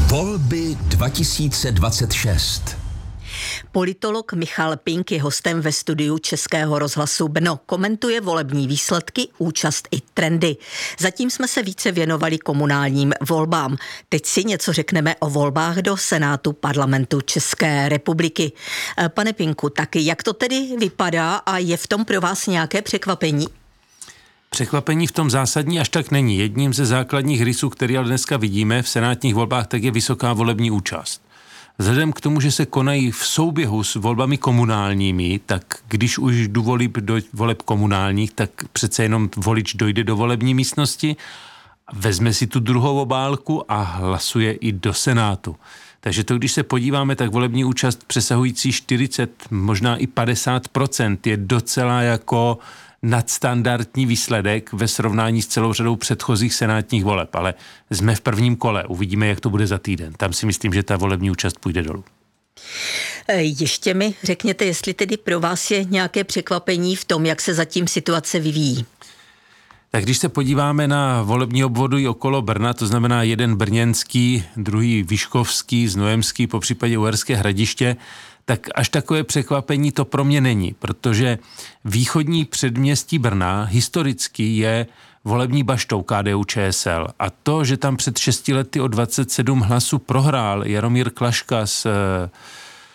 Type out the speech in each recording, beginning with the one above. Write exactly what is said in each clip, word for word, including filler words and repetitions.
Volby dva tisíce dvacet šest. Politolog Michal Pink je hostem ve studiu Českého rozhlasu Brno. Komentuje volební výsledky, účast i trendy. Zatím jsme se více věnovali komunálním volbám. Teď si něco řekneme o volbách do Senátu Parlamentu České republiky. Pane Pinku, taky jak to tedy vypadá a je v tom pro vás nějaké překvapení? Překvapení v tom zásadní až tak není. Jedním ze základních rysů, který ale dneska vidíme v senátních volbách, tak je vysoká volební účast. Vzhledem k tomu, že se konají v souběhu s volbami komunálními, tak když už jdu volib do voleb komunálních, tak přece jenom volič dojde do volební místnosti, vezme si tu druhou obálku a hlasuje i do Senátu. Takže to, když se podíváme, tak volební účast přesahující čtyřicet, možná i padesát procent je docela jako nadstandardní výsledek ve srovnání s celou řadou předchozích senátních voleb, ale jsme v prvním kole, uvidíme, jak to bude za týden. Tam si myslím, že ta volební účast půjde dolů. Ještě mi řekněte, jestli tedy pro vás je nějaké překvapení v tom, jak se zatím situace vyvíjí. Tak když se podíváme na volební obvodu i okolo Brna, to znamená jeden brněnský, druhý vyškovský, znojemský, popřípadě Uherské Hradiště, tak až takové překvapení to pro mě není, protože východní předměstí Brna historicky je volební baštou K D U Č S L a to, že tam před šesti lety o dvacet sedm hlasů prohrál Jaromír Klaška s eh,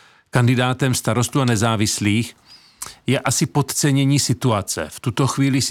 kandidátem Starostů a nezávislých, je asi podcenění situace. V tuto chvíli